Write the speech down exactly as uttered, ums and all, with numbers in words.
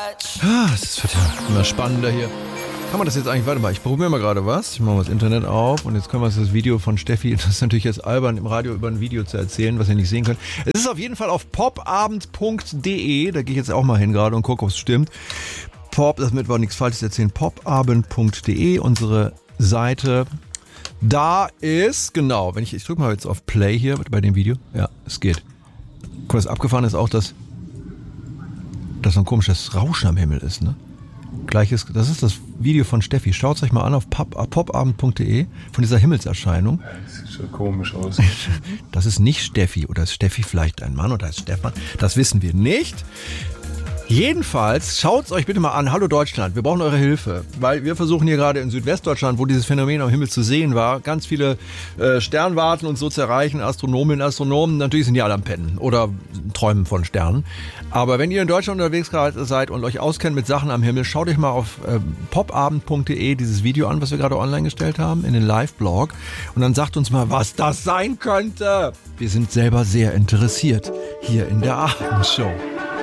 Ah, es wird ja immer spannender hier. Kann man das jetzt eigentlich, warte mal, ich probiere mal gerade was. Ich mache mal das Internet auf und jetzt können wir uns das Video von Steffi, das ist natürlich jetzt albern, im Radio über ein Video zu erzählen, was ihr nicht sehen könnt. Es ist auf jeden Fall auf popabend punkt de, da gehe ich jetzt auch mal hin gerade und gucke, ob es stimmt. Pop, damit wir nichts Falsches erzählen, popabend punkt de, unsere Seite. Da ist, genau, wenn ich, ich drücke mal jetzt auf Play hier bei dem Video. Ja, es geht. Guck, das abgefahren ist auch, dass, dass so ein komisches Rauschen am Himmel ist, ne? Gleiches, das ist das Video von Steffi. Schaut es euch mal an auf pop, popabend punkt de von dieser Himmelserscheinung. Das sieht schon komisch aus. Das ist nicht Steffi. Oder ist Steffi vielleicht ein Mann oder ist Stefan? Das wissen wir nicht. Jedenfalls, schaut es euch bitte mal an. Hallo Deutschland, wir brauchen eure Hilfe. Weil wir versuchen hier gerade in Südwestdeutschland, wo dieses Phänomen am Himmel zu sehen war, ganz viele äh, Sternwarten und so zu erreichen. Astronominnen, Astronomen, natürlich sind die alle am Pennen oder träumen von Sternen. Aber wenn ihr in Deutschland unterwegs seid und euch auskennt mit Sachen am Himmel, schaut euch mal auf äh, popabend punkt de dieses Video an, was wir gerade online gestellt haben, in den Live-Blog. Und dann sagt uns mal, was das sein könnte. Wir sind selber sehr interessiert hier in der Abendshow.